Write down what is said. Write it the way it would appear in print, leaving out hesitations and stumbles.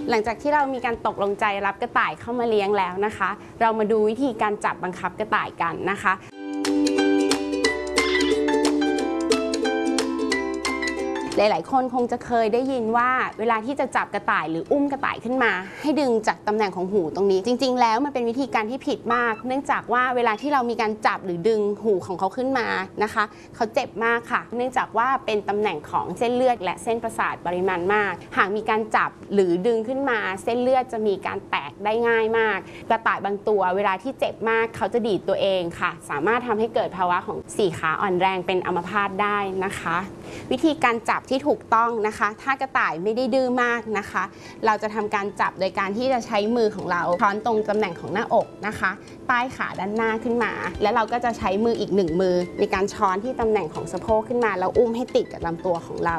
หลังจากที่เรามีการตกลงใจรับกระต่ายเข้ามาเลี้ยงแล้วนะคะ เรามาดูวิธีการจับบังคับกระต่ายกันนะคะหลายๆคนคงจะเคยได้ยินว่าเวลาที่จะจับกระต่ายหรืออุ้มกระต่ายขึ้นมาให้ดึงจากตำแหน่งของหูตรงนี้จริงๆแล้วมันเป็นวิธีการที่ผิดมากเนื่องจากว่าเวลาที่เรามีการจับหรือดึงหูของเขาขึ้นมานะคะเขาเจ็บมากค่ะเนื่องจากว่าเป็นตำแหน่งของเส้นเลือดและเส้นประสาทปริมาณมากหากมีการจับหรือดึงขึ้นมาเส้นเลือดจะมีการแตกได้ง่ายมากกระต่ายบางตัวเวลาที่เจ็บมากเขาจะดีดตัวเองค่ะสามารถทำให้เกิดภาวะของ4 ขาอ่อนแรงเป็นอัมพาตได้นะคะวิธีการจับที่ถูกต้องนะคะถ้ากระต่ายไม่ได้ดื้อมากนะคะเราจะทำการจับโดยการที่จะใช้มือของเราช้อนตรงตำแหน่งของหน้าอกนะคะใต้ขาด้านหน้าขึ้นมาแล้วเราก็จะใช้มืออีก1 มือในการช้อนที่ตำแหน่งของสะโพกขึ้นมาแล้วอุ้มให้ติดกับลำตัวของเรา